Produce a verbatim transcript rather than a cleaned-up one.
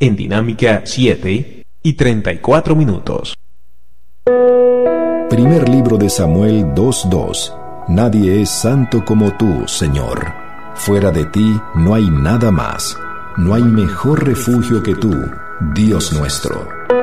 en Dinámica siete y treinta y cuatro minutos. Primer libro de Samuel dos dos. Nadie es santo como tú, Señor. Fuera de ti no hay nada más. No hay mejor refugio que tú, Dios nuestro.